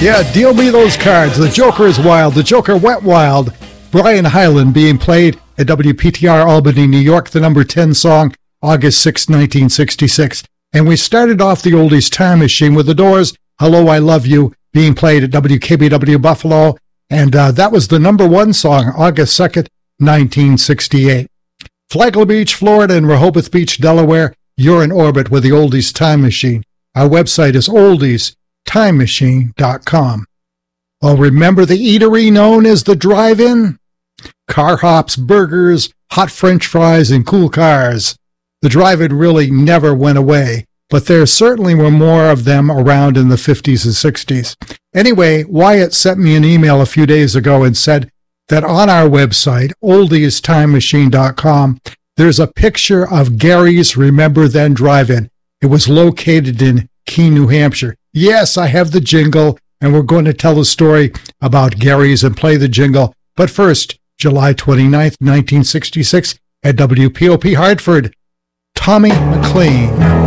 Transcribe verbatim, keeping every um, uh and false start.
Yeah, deal me those cards. The Joker is wild. The Joker went wild. Brian Hyland being played at W P T R Albany, New York, the number ten song, August sixth, nineteen sixty-six. And we started off the oldies time machine with The Doors, Hello, I Love You, being played at W K B W Buffalo. And uh, that was the number one song, August second, nineteen sixty-eight. Flagler Beach, Florida, and Rehoboth Beach, Delaware, you're in orbit with the oldies time machine. Our website is oldies time machine dot com. Well, remember the eatery known as the Drive-In? Car hops, burgers, hot French fries, and cool cars. The Drive-In really never went away, but there certainly were more of them around in the fifties and sixties. Anyway, Wyatt sent me an email a few days ago and said that on our website, oldies time machine dot com, there's a picture of Gary's Remember Then Drive-In. It was located in Keene, New Hampshire. Yes, I have the jingle, and we're going to tell the story about Gary's and play the jingle. But first, July twenty-ninth, nineteen sixty-six, at W P O P Hartford, Tommy McLean.